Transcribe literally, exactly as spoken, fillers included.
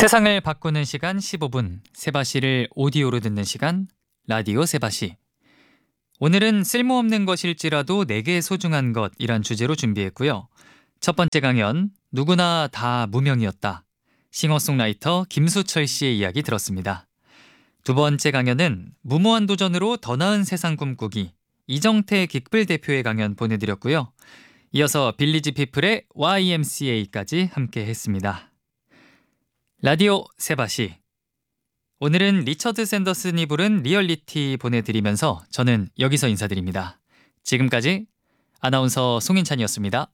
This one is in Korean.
세상을 바꾸는 시간 십오 분, 세바시를 오디오로 듣는 시간, 라디오 세바시. 오늘은 쓸모없는 것일지라도 내게 소중한 것이란 주제로 준비했고요. 첫 번째 강연, 누구나 다 무명이었다. 싱어송라이터 김수철 씨의 이야기 들었습니다. 두 번째 강연은 무모한 도전으로 더 나은 세상 꿈꾸기, 이정태 긱불 대표의 강연 보내드렸고요. 이어서 빌리지 피플의 와이엠씨에이까지 함께 했습니다. 라디오 세바시. 오늘은 리처드 샌더슨이 부른 리얼리티 보내드리면서 저는 여기서 인사드립니다. 지금까지 아나운서 송인찬이었습니다.